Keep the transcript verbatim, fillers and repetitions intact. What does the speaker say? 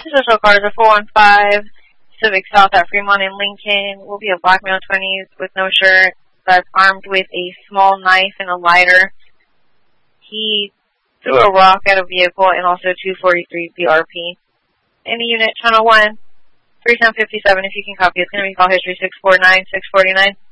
Official cars are four one five, Civic South at Fremont and Lincoln. Will be a black male twenties with no shirt that's armed with a small knife and a lighter. He threw a rock at a vehicle and also two forty-three B R P. Any unit, channel one, three ten fifty-seven, if you can copy. It's going to be call history six four nine, six forty-nine.